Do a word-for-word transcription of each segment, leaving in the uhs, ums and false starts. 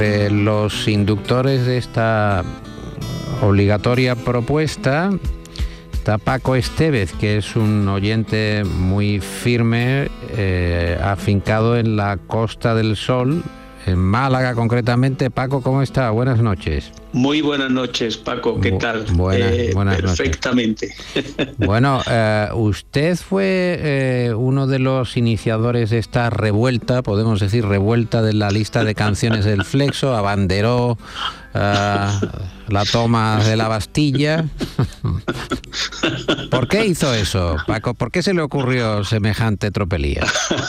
Eh, los inductores de esta obligatoria propuesta está Paco Estevez, que es un oyente muy firme, eh, afincado en la Costa del Sol, en Málaga concretamente. Paco, ¿cómo está? Buenas noches. Muy buenas noches, Paco, ¿qué tal? Buenas, eh, buenas perfectamente. Noches. Bueno, eh, usted fue eh, uno de los iniciadores de esta revuelta, podemos decir revuelta de la lista de canciones del Flexo, abanderó uh, la toma de la Bastilla. ¿Por qué hizo eso, Paco? ¿Por qué se le ocurrió semejante tropelía?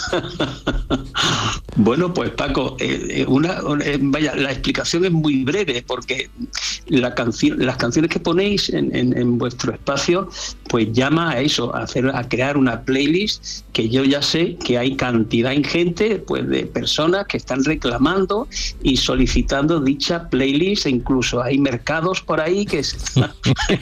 Bueno, pues Paco, eh, una, una, vaya, la explicación es muy breve, porque la canción, las canciones que ponéis en, en, en vuestro espacio, pues llama a eso, a hacer, a crear una playlist, que yo ya sé que hay cantidad ingente, pues, de personas que están reclamando y solicitando dicha playlist, e incluso hay mercados por ahí que están...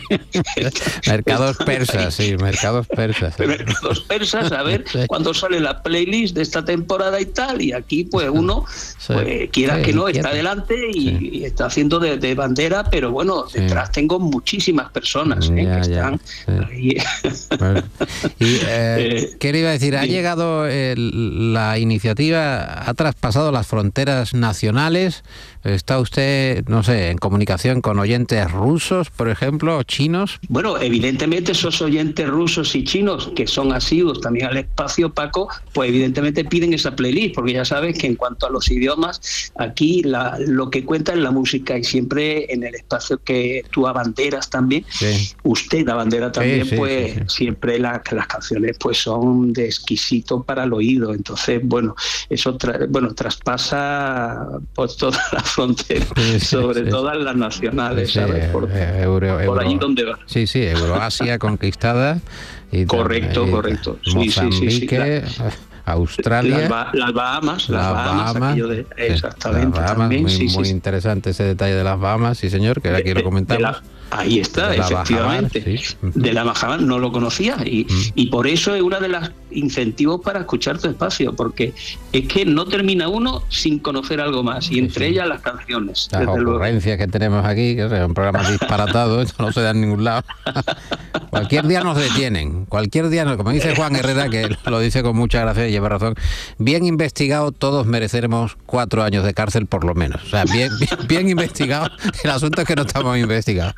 mercados persas, sí, mercados persas. ¿Eh? Mercados persas, a ver cuándo sale la playlist de esta temporada y tal, y aquí pues uno, sí, pues quiera sí, que no, está adelante y, sí, y está haciendo de, de bandera, pero bueno, detrás sí, tengo muchísimas personas, ¿eh? Ya, que están ya, sí, ahí. Bueno. Y, eh, eh, ¿qué le iba a decir? Ha sí. llegado el, la iniciativa, ha traspasado las fronteras nacionales. ¿Está usted, no sé, en comunicación con oyentes rusos, por ejemplo, o chinos? Bueno, evidentemente esos oyentes rusos y chinos, que son asiduos también al espacio, Paco, pues evidentemente piden esa playlist, porque ya sabes que en cuanto a los idiomas, aquí la, lo que cuenta es la música, y siempre en el espacio que tú abanderas también, sí, usted abandera también, sí, sí, pues sí, sí. siempre la, las canciones pues son de exquisito para el oído. Entonces, bueno, eso tra, bueno traspasa pues toda la frontera, sí, sí, sobre sí, todas las nacionales, sí, ¿sabes? Por, eh, euro, por euro, allí donde va. Sí, sí, Euroasia conquistada. Y correcto, y, correcto. Mozambique, sí, sí, sí, la, Australia. Las, ba las Bahamas, las las Bahamas, Bahamas de, exactamente. Las Bahamas, también, muy, sí, muy sí, interesante ese detalle de las Bahamas, sí señor, que aquí lo comentamos. Ahí está, efectivamente. Bajamar, sí. De la Bajamar no lo conocía, y, mm. y por eso es uno de los incentivos para escuchar tu espacio, porque es que no termina uno sin conocer algo más, y entre sí, ellas las canciones. Las ocurrencias luego que tenemos aquí, que es un programa disparatado, esto no se da en ningún lado. Cualquier día nos detienen, cualquier día, como dice Juan Herrera, que lo dice con mucha gracia y lleva razón, bien investigado, todos mereceremos cuatro años de cárcel por lo menos. O sea, bien, bien, bien investigado, el asunto es que no estamos investigados.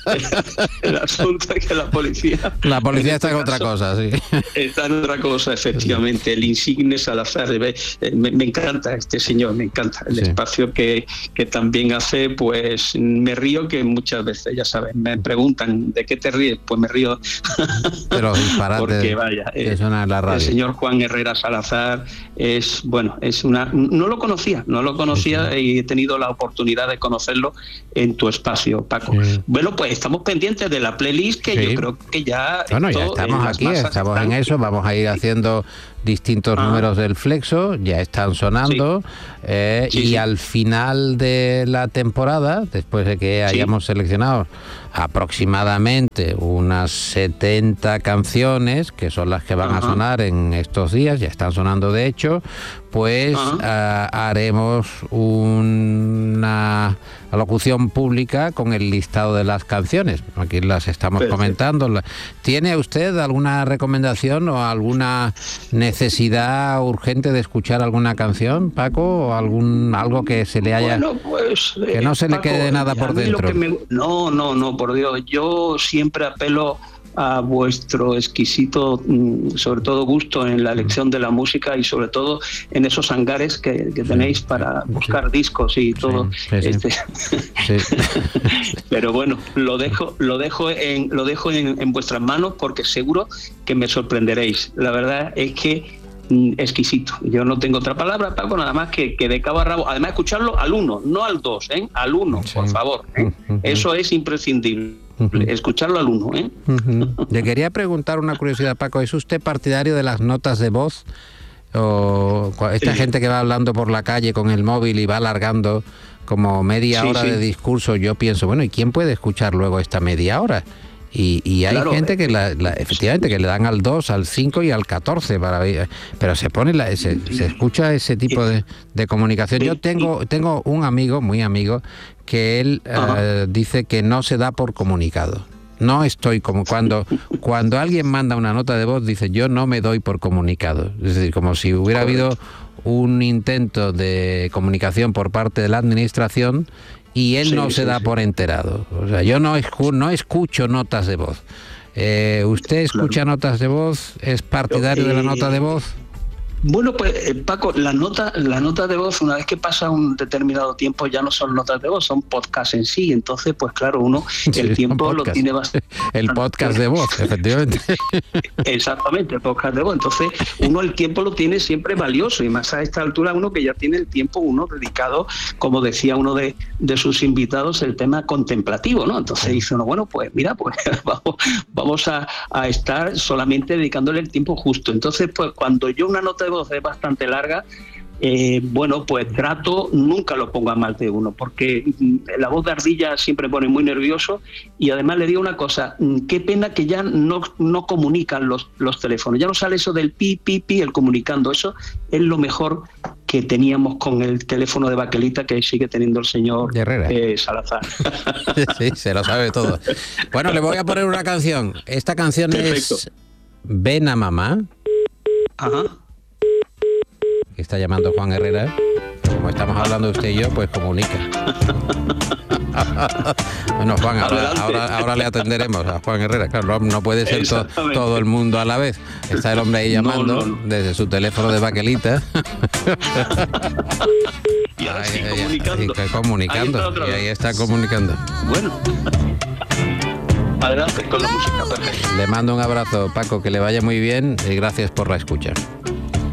El asunto es que la policía... La policía está en otra cosa, sí. Está en otra cosa, efectivamente. El insigne Salazar, me, me encanta este señor, me encanta el sí, espacio que, que también hace, pues me río, que muchas veces, ya saben, me preguntan ¿de qué te ríes? Pues me río. Pero disparates. Porque vaya, eh, en la radio. El señor Juan Herrera Salazar es, bueno, es una... No lo conocía, no lo conocía, sí, sí. Y he tenido la oportunidad de conocerlo en tu espacio, Paco. Sí. Bueno, pues estamos pendientes de la playlist, que sí, yo creo que ya... Bueno, ya estamos aquí, estamos están... en eso, vamos a ir haciendo distintos ah. números del Flexo, ya están sonando, sí. Eh, sí, y sí. al final de la temporada, después de que hayamos sí. seleccionado aproximadamente unas setenta canciones, que son las que van uh-huh. a sonar en estos días, ya están sonando de hecho, pues uh-huh. uh, haremos una locución pública con el listado de las canciones. Aquí las estamos Perfecto. comentando. ¿Tiene usted alguna recomendación o alguna necesidad urgente de escuchar alguna canción, Paco, o algún algo que se le haya... Bueno, pues, que no se Paco, le quede nada por dentro? Me, no, no, no, por Dios. Yo siempre apelo a vuestro exquisito, sobre todo, gusto en la elección de la música, y sobre todo en esos hangares que, que tenéis para buscar sí. discos y todo. Sí, sí, este. sí. Pero bueno, lo dejo, lo dejo en, lo dejo en, en vuestras manos, porque seguro que me sorprenderéis. La verdad es que exquisito. Yo no tengo otra palabra, Paco, nada más que, que de cabo a rabo. Además, escucharlo al uno, no al dos, ¿eh? Al uno, sí. por favor. ¿eh? Uh-huh. Eso es imprescindible. Uh-huh. Escucharlo al uno, ¿eh? Uh-huh. Le quería preguntar una curiosidad, Paco. ¿Es usted partidario de las notas de voz? O esta sí. gente que va hablando por la calle con el móvil y va alargando como media sí, hora sí. de discurso. Yo pienso, bueno, ¿y quién puede escuchar luego esta media hora? Y, y hay claro, gente que la, la, efectivamente que le dan al dos, al cinco y al catorce para ver, pero se pone la, se, se escucha ese tipo de, de comunicación. Yo tengo tengo un amigo, muy amigo, que él uh, dice que no se da por comunicado. No estoy como cuando cuando alguien manda una nota de voz, dice yo no me doy por comunicado. Es decir, como si hubiera habido un intento de comunicación por parte de la administración y él sí, no se sí, da sí. por enterado. O sea, yo no, escu no escucho notas de voz. Eh, ¿Usted escucha claro. notas de voz? ¿Es partidario eh, de la nota de voz? Bueno, pues eh, Paco, la nota, la nota de voz, una vez que pasa un determinado tiempo, ya no son notas de voz, son podcasts en sí. Entonces, pues claro, uno sí, el tiempo lo tiene bastante. El podcast de voz, efectivamente. Exactamente, el podcast de voz. Entonces, uno el tiempo lo tiene siempre valioso, y más a esta altura uno que ya tiene el tiempo uno dedicado, como decía uno de, de sus invitados, el tema contemplativo, ¿no? Entonces dice uno, bueno, pues mira, pues vamos, vamos a, a estar solamente dedicándole el tiempo justo. Entonces, pues cuando yo una nota de voz es bastante larga, eh, bueno, pues trato, nunca lo pongo a más de uno, porque la voz de ardilla siempre pone muy nervioso, y además le digo una cosa, qué pena que ya no, no comunican los, los teléfonos, ya no sale eso del pi, pi, pi, el comunicando. Eso es lo mejor que teníamos con el teléfono de baquelita que sigue teniendo el señor eh, Salazar. Sí, se lo sabe todo. Bueno, le voy a poner una canción. Esta canción Perfecto. es Ven a Mamá. Ajá. Está llamando Juan Herrera. Como estamos hablando usted y yo, pues comunica. Bueno, Juan, ahora, ahora, ahora le atenderemos a Juan Herrera. Claro, no, no puede ser to, todo el mundo a la vez. Está el hombre ahí llamando no, no, no. desde su teléfono de baquelita. Y ahora sí, ahí, comunicando. Ahí, comunicando. Ahí y ahí está comunicando. Bueno. Adelante con la música. Perfecto. Le mando un abrazo, Paco, que le vaya muy bien y gracias por la escucha.